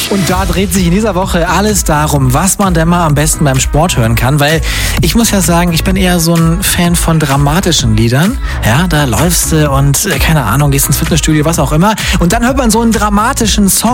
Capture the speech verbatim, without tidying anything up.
Und da dreht sich in dieser Woche alles darum, was man denn mal am besten beim Sport hören kann, weil ich muss ja sagen, ich bin eher so ein Fan von dramatischen Liedern. Ja, da läufst du und, keine Ahnung, gehst ins Fitnessstudio, was auch immer. Und dann hört man so einen dramatischen Song.